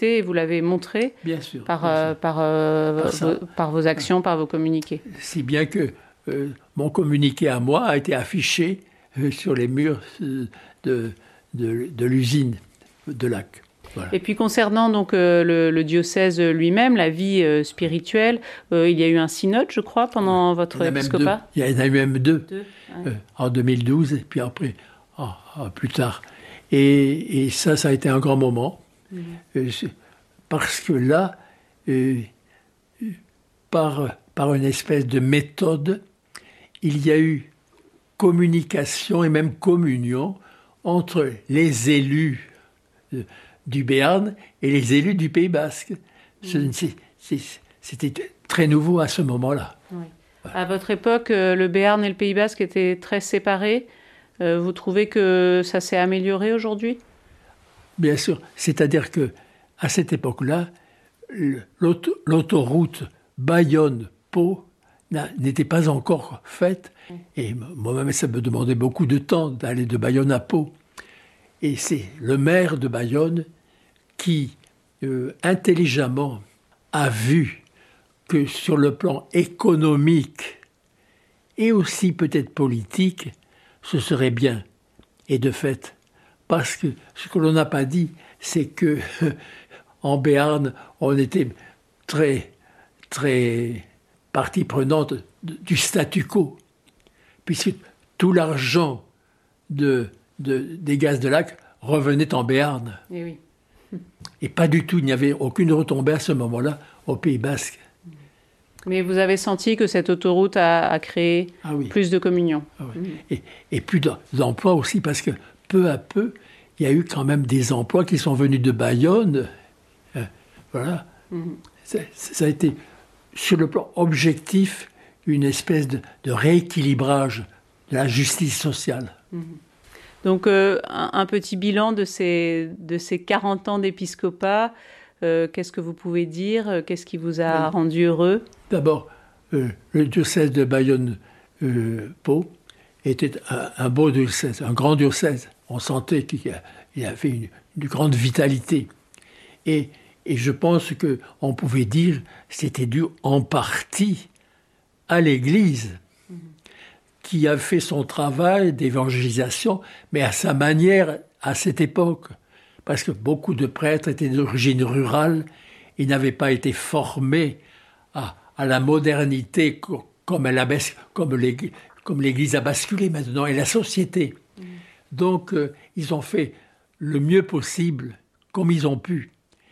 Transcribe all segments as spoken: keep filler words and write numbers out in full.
souhaité et vous l'avez montré bien sûr, par, bien euh, sûr. par, euh, par, vos, par vos actions, par vos communiqués. Si bien que euh, mon communiqué à moi a été affiché euh, sur les murs euh, de, de, de l'usine de Lacs. Voilà. Et puis concernant donc euh, le, le diocèse lui-même, la vie euh, spirituelle, euh, il y a eu un synode, je crois, pendant ouais. votre il épiscopat. Il y en a eu même deux, deux ouais. euh, en deux mille douze et puis après, oh, oh, plus tard. Et, et ça, ça a été un grand moment, mmh. euh, parce que là, euh, par, par une espèce de méthode, il y a eu communication et même communion entre les élus euh, du Béarn et les élus du Pays Basque. Mmh. C'était très nouveau à ce moment-là. Oui. Voilà. À votre époque, le Béarn et le Pays Basque étaient très séparés. Vous trouvez que ça s'est amélioré aujourd'hui ? Bien sûr. C'est-à-dire qu'à cette époque-là, l'auto- l'autoroute Bayonne-Pau n'était pas encore faite. Mmh. Et moi-même, ça me demandait beaucoup de temps d'aller de Bayonne à Pau. Et c'est le maire de Bayonne qui, euh, intelligemment, a vu que sur le plan économique et aussi peut-être politique, ce serait bien. Et de fait, parce que ce que l'on n'a pas dit, c'est que en Béarn, on était très, très partie prenante du statu quo, puisque tout l'argent de De, des gaz de Lac revenaient en Béarn. Et, oui. Et pas du tout, il n'y avait aucune retombée à ce moment-là au Pays Basque. Mais vous avez senti que cette autoroute a, a créé ah oui. plus de communion. Ah oui. mmh. et, et plus d'emplois aussi, parce que peu à peu, il y a eu quand même des emplois qui sont venus de Bayonne. Euh, voilà. Mmh. Ça, ça a été, sur le plan objectif, une espèce de, de rééquilibrage de la justice sociale. Mmh. Donc, euh, un, un petit bilan de ces, de ces quarante ans d'épiscopat. Euh, qu'est-ce que vous pouvez dire ? Qu'est-ce qui vous a oui. rendu heureux ? D'abord, euh, le diocèse de Bayonne-Pau euh, était un, un beau diocèse, un grand diocèse. On sentait qu'il y avait une, une grande vitalité. Et, et je pense qu'on pouvait dire que c'était dû en partie à l'Église, qui a fait son travail d'évangélisation, mais à sa manière, à cette époque. Parce que beaucoup de prêtres étaient d'origine rurale, ils n'avaient pas été formés à, à la modernité comme, elle a, comme, l'Église, comme l'Église a basculé maintenant, et la société. Mmh. Donc, euh, ils ont fait le mieux possible, comme ils ont pu.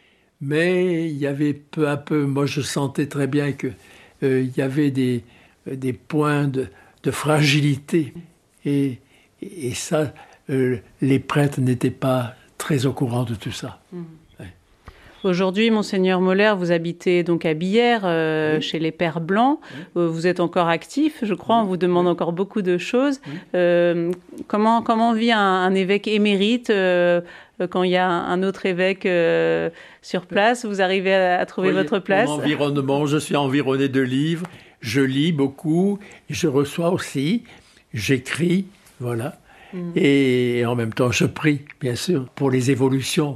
Mais il y avait peu à peu, moi je sentais très bien qu'il euh, y avait des, des points de... de fragilité. Et, et ça, euh, les prêtres n'étaient pas très au courant de tout ça. Mmh. Ouais. Aujourd'hui, Monseigneur Moller, vous habitez donc à Billère, euh, oui. chez les Pères Blancs. Oui. Vous êtes encore actif, je crois. Oui. On vous demande oui. encore beaucoup de choses. Oui. Euh, comment, comment vit un, un évêque émérite euh, quand il y a un autre évêque euh, sur place? Vous arrivez à, à trouver oui, votre place? Mon environnement, je suis environné de livres. Je lis beaucoup, je reçois aussi, j'écris, voilà. Mmh. Et en même temps, je prie, bien sûr, pour les évolutions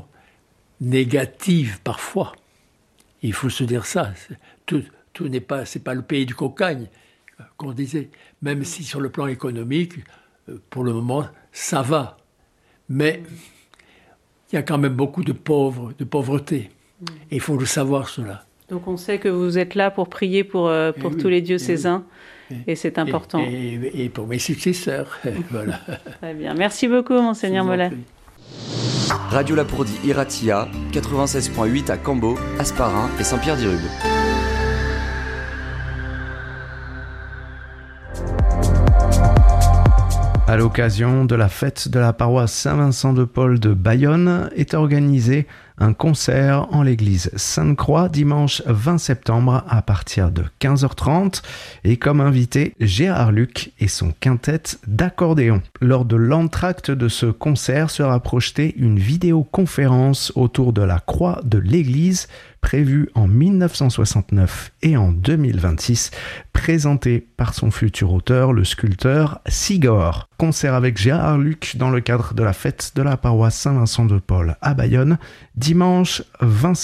négatives parfois. Il faut se dire ça. Tout, tout n'est pas, c'est pas le pays du cocagne, qu'on disait. Même si sur le plan économique, pour le moment, ça va. Mais mmh. il y a quand même beaucoup de pauvres, de pauvreté. Mmh. Et il faut le savoir, cela. Donc on sait que vous êtes là pour prier pour, euh, pour oui, tous les diocésains, et, oui. et c'est important. Et, et, et pour mes successeurs, voilà. Très bien. Merci beaucoup, Monseigneur Moller. Radio Lapourdie Iratia, quatre-vingt-seize virgule huit à Cambo, Asparin et Saint-Pierre-d'Irube. À l'occasion de la fête de la paroisse Saint-Vincent-de-Paul de Bayonne est organisé un concert en l'église Sainte-Croix dimanche vingt septembre à partir de quinze heures trente et comme invité Gérard Luc et son quintet d'accordéon. Lors de l'entracte de ce concert sera projetée une vidéoconférence autour de la croix de l'église prévue en dix-neuf cent soixante-neuf et en deux mille vingt-six, présentée par son futur auteur, le sculpteur Sigor. Concert avec Gérard Luc dans le cadre de la fête de la paroisse Saint-Vincent-de-Paul à Bayonne, dimanche vingt